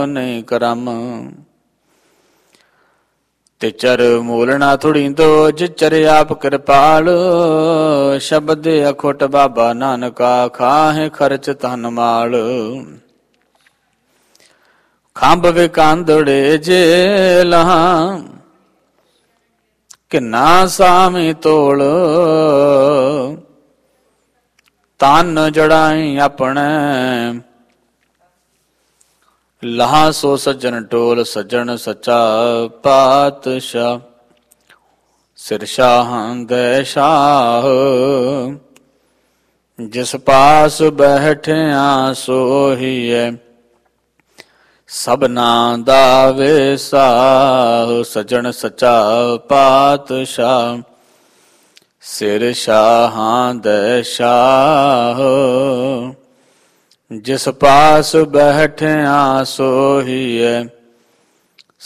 ਨਹੀਂ ਕਰਮ। ਤਿਚਰ ਮੂਲ ਨਾ ਥੁੜੀਂਦੋ ਜਿਚਰ ਆਪ ਕਿਰਪਾਲ। ਸ਼ਬਦ ਅਖੁੱਟ ਬਾਬਾ ਨਾਨਕਾ ਖਾਹੇ ਖਰਚ ਧਨ ਮਾਲ। ਖੰਭ ਵਿਕਾਂਦੜੇ ਜੇ ਲਹਾਂ ਕਿੰਨਾ ਸਾਮੀ ਤੋਲ। ਤਨ ਜੜਾਈ ਆਪਣੇ ਲਹਾ ਸੋ ਸੱਜਣ ਟੋਲ। ਸੱਜਣ ਸੱਚਾ ਪਾਤਸ਼ਾਹ ਸਿਰ ਸ਼ਾਹਾਂ ਦੇ ਸ਼ਾਹ। ਜਿਸ ਪਾਸ ਬੈਠਿਆ ਸੋਹੀਐ ਸਭਨਾ ਦਾ ਵੇਸਾਹ। ਸੱਜਣ ਸੱਚਾ ਪਾਤਸ਼ਾਹ ਸਿਰ ਸ਼ਾਹਾਂ ਦੇ ਸ਼ਾਹ। ਜਿਸ ਪਾਸ ਬੈਠਿਆ ਸੋਹੀਐ